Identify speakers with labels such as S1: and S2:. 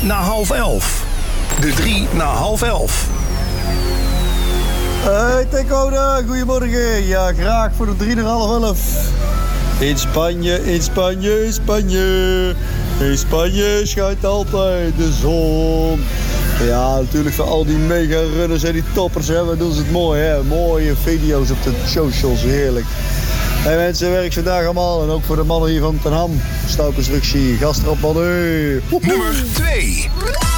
S1: na half 11. De 3 na half 11.
S2: Hey Tekoda, goedemorgen. Ja, graag voor de 3 na half 11. In Spanje, in Spanje, in Spanje. In Spanje schijnt altijd de zon. Ja, natuurlijk voor al die mega-runners en die toppers. Hè. We doen ze het mooi, hè. Mooie video's op de socials, heerlijk. Hey mensen, werk vandaag allemaal. En ook voor de mannen hier van Ten Ham. Stouwconstructie, gast erop, man. Hey.
S1: Nummer 2.